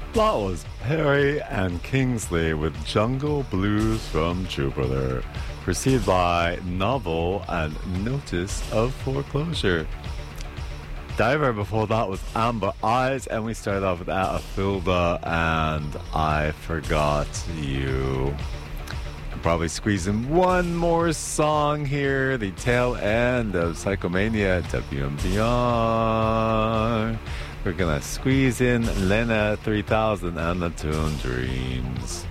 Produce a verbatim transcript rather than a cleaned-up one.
That was Perry and Kingsley with Jungle Blues from Jupiter, preceded by Novel and Notice of Foreclosure. Diver before that was Amber Eyes, and we started off with Atafilda and I Forgot You. I'll probably squeeze in one more song here, the tail end of Psychomania W M D R. We're gonna squeeze in Lena three thousand and the Tune Dreams.